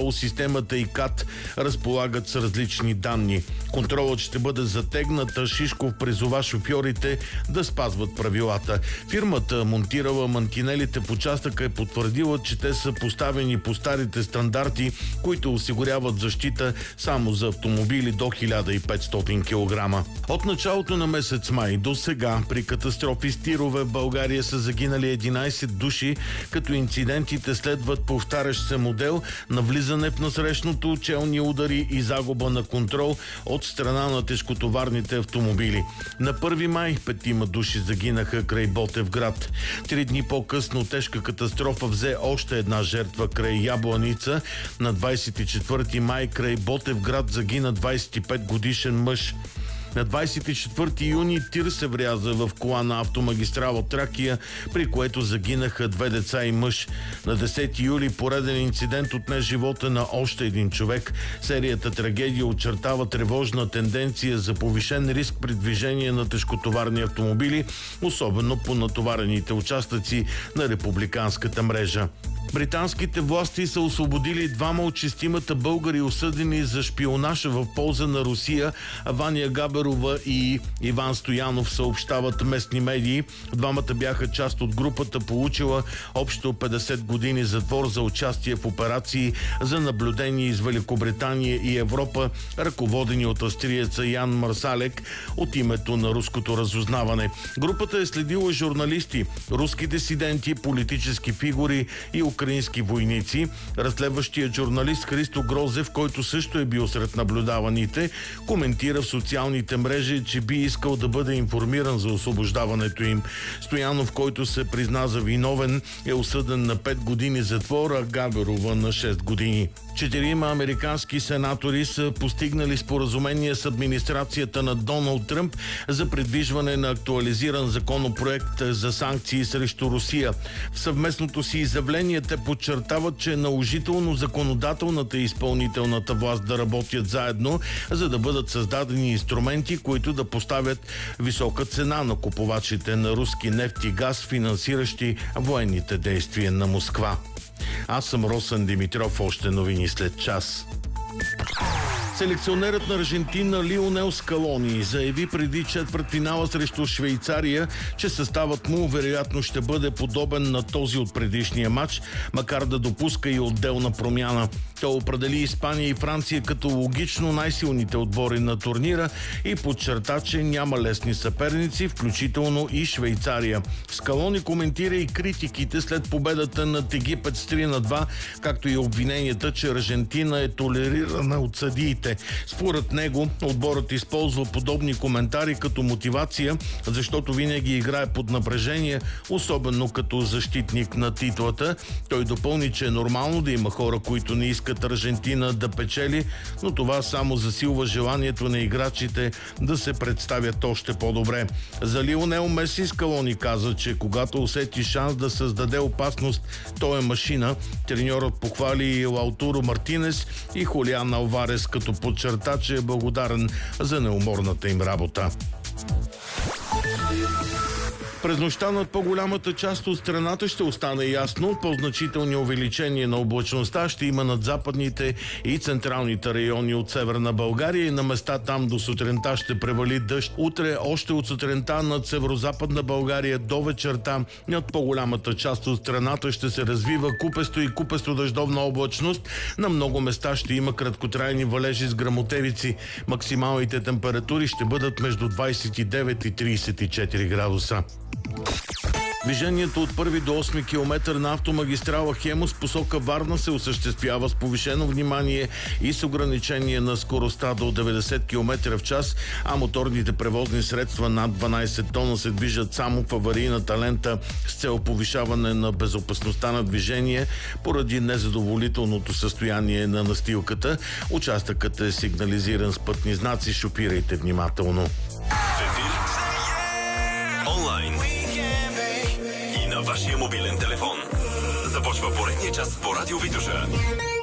тол системата ИКАТ разполагат с различни данни. Контролът ще бъде затегнат, а Шишков призова шофьорите да спазват правилата. Фирмата, монтирала мантинелите по участъка, е потвърдила, че те са поставени по старите стандарти, които осигуряват защита само за автомобили до 1500 кг. От началото на месец май до сега при катастрофи с тирове в България са загинали 11 души, като инцидентите следват повтарящ се модел на влизане в насрещното, челни удари и загуба на контрол от страна на тежкотоварните автомобили. На 1 май 5 души загинаха край Ботевград. 3 дни по-късно тежка катастрофа взе още една жертва край Ябланица. На 24 май край Ботевград загина 25-годишен мъж. На 24 юни тир се вряза в кола на автомагистрала Тракия, при което загинаха 2 деца и мъж. На 10 юли пореден инцидент отне живота на още един човек. Серията трагедия очертава тревожна тенденция за повишен риск при движение на тежкотоварни автомобили, особено по натоварените участъци на републиканската мрежа. Британските власти са освободили 2 от 6 българи, осъдени за шпионаж в полза на Русия. Ваня Габерова и Иван Стоянов, съобщават местни медии. Двамата бяха част от групата, получила общо 50 години затвор за участие в операции за наблюдение из Великобритания и Европа, ръководени от австриеца Ян Марсалек от името на руското разузнаване. Групата е следила журналисти, руски дисиденти, политически фигури и украински войници. Разследващият журналист Христо Грозев, който също е бил сред наблюдаваните, коментира в социалните мрежи, че би искал да бъде информиран за освобождаването им. Стоянов, който се призна за виновен, е осъден на 5 години затвор, а Габерова на 6 години. 4 американски сенатори са постигнали споразумение с администрацията на Доналд Тръмп за придвижване на актуализиран законопроект за санкции срещу Русия. В съвместното си изявление те подчертават, че е наложително законодателната и изпълнителната власт да работят заедно, за да бъдат създадени инструменти, които да поставят висока цена на купувачите на руски нефт и газ, финансиращи военните действия на Москва. Аз съм Росен Димитров, още новини след час. Селекционерът на Аржентина Лионел Скалони заяви преди четвъртфинала срещу Швейцария, че съставът му вероятно ще бъде подобен на този от предишния матч, макар да допуска и отделна промяна. Той определи Испания и Франция като логично най-силните отбори на турнира и подчерта, че няма лесни съперници, включително и Швейцария. Скалони коментира и критиките след победата над Египет с 3-2, както и обвиненията, че Аржентина е толерирана от съдиите. Според него, отборът използва подобни коментари като мотивация, защото винаги играе под напрежение, особено като защитник на титлата. Той допълни, че е нормално да има хора, които не искат Аржентина да печели, но това само засилва желанието на играчите да се представят още по-добре. За Лионел Меси Скалони каза, че когато усети шанс да създаде опасност, той е машина. Треньорът похвали Лаутаро Мартинес и Хулиан Алварес, като подчерта, че е благодарен за неуморната им работа. През нощта над по-голямата част от страната ще остане ясно. По-значителни увеличения на облачността ще има над западните и централните райони от северна България и на места там до сутринта ще превали дъжд. Утре още от сутринта над северозападна България до вечерта над по-голямата част от страната ще се развива купесто и купесто дъждовна облачност. На много места ще има краткотрайни валежи с гръмотевици. Максималните температури ще бъдат между 29 и 34 градуса. Движението от 1 до 8 километър на автомагистрала Хемус посока Варна се осъществява с повишено внимание и с ограничение на скоростта до 90 км в час, а моторните превозни средства над 12 тона се движат само в аварийната лента с цел повишаване на безопасността на движение поради незадоволителното състояние на настилката. Участъкът е сигнализиран с пътни знаци. Шофирайте внимателно. Онлайн и на вашия мобилен телефон. Започва поредния час по Радио Витоша.